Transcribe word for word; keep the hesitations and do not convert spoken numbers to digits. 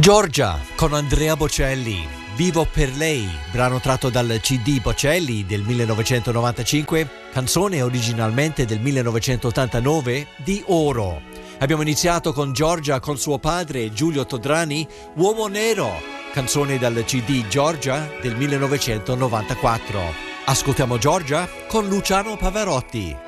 Giorgia con Andrea Bocelli, Vivo per lei, brano tratto dal C D Bocelli del millenovecentonovantacinque, canzone originalmente del millenovecentottantanove di Oro. Abbiamo iniziato con Giorgia con suo padre Giulio Todrani, Uomo Nero, canzone dal C D Giorgia del millenovecentonovantaquattro. Ascoltiamo Giorgia con Luciano Pavarotti.